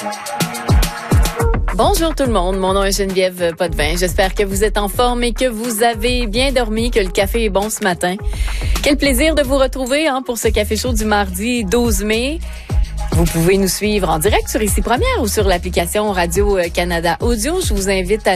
Bonjour tout le monde, mon nom est Geneviève Potvin. J'espère que vous êtes en forme et que vous avez bien dormi, que le café est bon ce matin. Quel plaisir de vous retrouver pour ce café chaud du mardi 12 mai. Vous pouvez nous suivre en direct sur Ici Première ou sur l'application Radio-Canada Audio. Je vous invite à